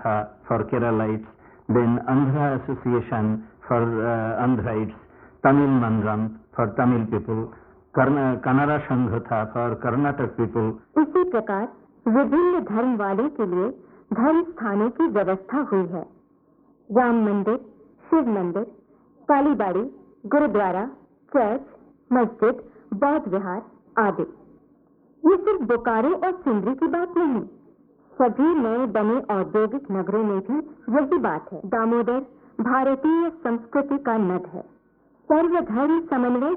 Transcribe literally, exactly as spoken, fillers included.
Sangha for Keralites, then Andhra Association for uh, Andhrites, Tamil Mandram for Tamil people, Kannada Sanghatha for Karnataka people. इसी प्रकार विभिन्न धर्म वालों के लिए धर्म स्थानों की व्यवस्था हुई है। राम मंदिर, शिव मंदिर, कालीबाड़ी, गुरुद्वारा, चर्च, मस्जिद, बौद्ध विहार आदि। ये सिर्फ बोकारो और सिंदरी की बात नहीं, सभी नए बने औद्योगिक नगरों में भी यही बात है। दामोदर भारतीय संस्कृति का नद है। सर्वधर्म समन्वय